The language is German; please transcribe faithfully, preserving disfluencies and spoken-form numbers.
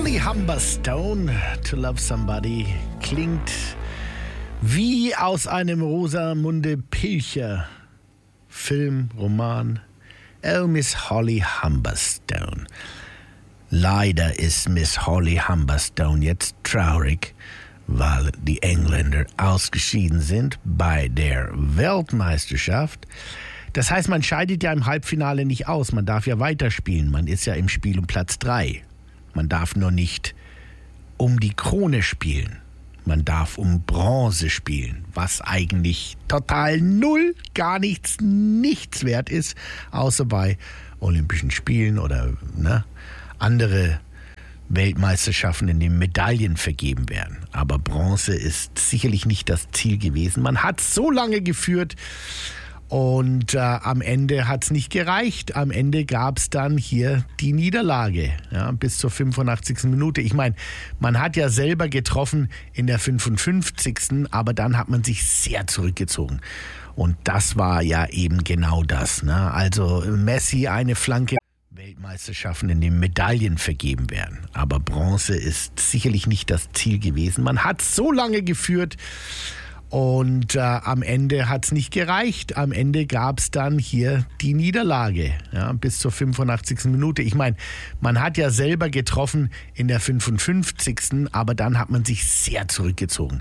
Holly Humberstone, To Love Somebody, klingt wie aus einem Rosamunde Pilcher Film, Roman. Oh, Miss Holly Humberstone. Leider ist Miss Holly Humberstone jetzt traurig, weil die Engländer ausgeschieden sind bei der Weltmeisterschaft. Das heißt, man scheidet ja im Halbfinale nicht aus, man darf ja weiterspielen, man ist ja im Spiel um Platz drei. Man darf nur nicht um die Krone spielen. Man darf um Bronze spielen, was eigentlich total null, gar nichts, nichts wert ist, außer bei Olympischen Spielen oder ne, andere Weltmeisterschaften, in denen Medaillen vergeben werden. Aber Bronze ist sicherlich nicht das Ziel gewesen. Man hat so lange geführt, und äh, am Ende hat es nicht gereicht. Am Ende gab es dann hier die Niederlage, ja, bis zur fünfundachtzigsten Minute. Ich meine, man hat ja selber getroffen in der fünfundfünfzigsten aber dann hat man sich sehr zurückgezogen. Und das war ja eben genau das. Ne? Also Messi eine Flanke. Weltmeisterschaften, in denen Medaillen vergeben werden. Aber Bronze ist sicherlich nicht das Ziel gewesen. Man hat so lange geführt, und äh, am Ende hat es nicht gereicht. Am Ende gab es dann hier die Niederlage, ja, bis zur fünfundachtzigsten Minute. Ich meine, man hat ja selber getroffen in der fünfundfünfzigsten aber dann hat man sich sehr zurückgezogen.